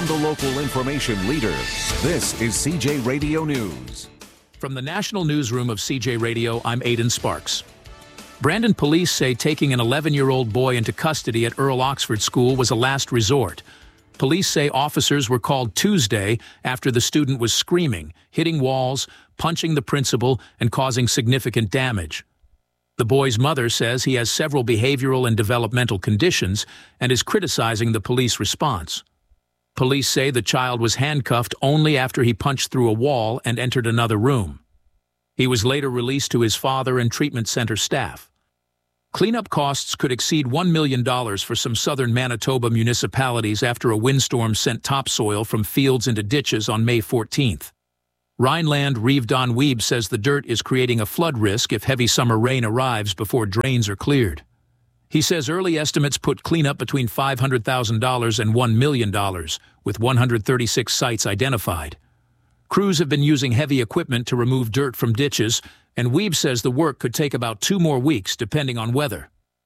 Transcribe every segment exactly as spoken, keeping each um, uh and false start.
From the local information leader, this is C J Radio News. From the National Newsroom of C J Radio, I'm Aidan Sparks. Brandon police say taking an eleven-year-old boy into custody at Earl Oxford School was a last resort. Police say officers were called Tuesday after the student was screaming, hitting walls, punching the principal, and causing significant damage. The boy's mother says he has several behavioral and developmental conditions and is criticizing the police response. Police say the child was handcuffed only after he punched through a wall and entered another room. He was later released to his father and treatment center staff. Cleanup costs could exceed one million dollars for some southern Manitoba municipalities after a windstorm sent topsoil from fields into ditches on May fourteenth. Rhineland Reeve Don Weeb says the dirt is creating a flood risk if heavy summer rain arrives before drains are cleared. He says early estimates put cleanup between five hundred thousand dollars and one million dollars, with one hundred thirty-six sites identified. Crews have been using heavy equipment to remove dirt from ditches, and Weeb says the work could take about two more weeks depending on weather.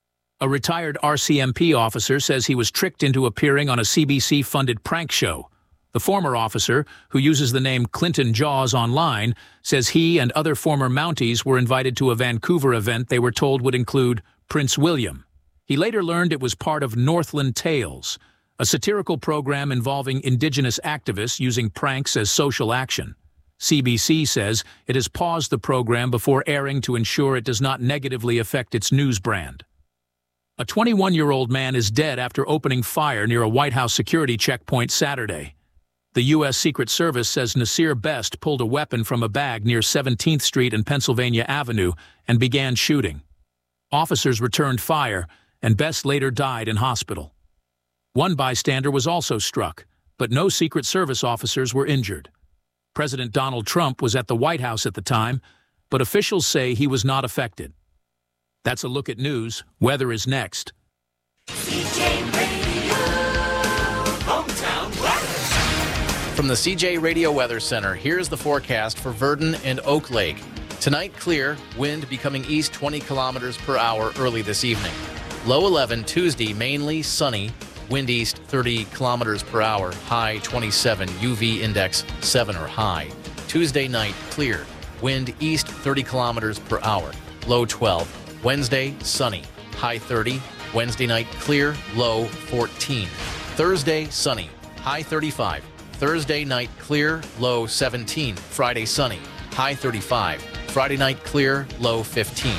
A retired R C M P officer says he was tricked into appearing on a C B C-funded prank show. The former officer, who uses the name Clinton Jaws online, says he and other former Mounties were invited to a Vancouver event they were told would include Prince William. He later learned it was part of Northland Tales, a satirical program involving Indigenous activists using pranks as social action. C B C says it has paused the program before airing to ensure it does not negatively affect its news brand. A twenty-one-year-old man is dead after opening fire near a White House security checkpoint Saturday. The U S Secret Service says Nasir Best pulled a weapon from a bag near seventeenth Street and Pennsylvania Avenue and began shooting. Officers returned fire, and Best later died in hospital. One bystander was also struck, but no Secret Service officers were injured. President Donald Trump was at the White House at the time, but officials say he was not affected. That's a look at news. Weather is next. C J Radio, hometown weather. From the C J Radio Weather Center, here's the forecast for Virden and Oak Lake. Tonight, clear, wind becoming east twenty kilometers per hour early this evening. Low eleven Tuesday, mainly sunny, wind east thirty kilometers per hour, high twenty-seven, U V index seven or high. Tuesday night, clear, wind east thirty kilometers per hour, low twelve. Wednesday, sunny, high thirty. Wednesday night, clear, low fourteen. Thursday, sunny, high thirty-five. Thursday night, clear, low seventeen. Friday, sunny, high thirty-five. Friday night, clear, low fifteen.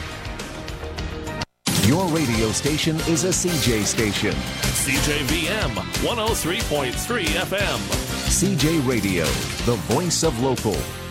Your radio station is a C J station. C J V M one oh three point three F M. C J Radio, the voice of local.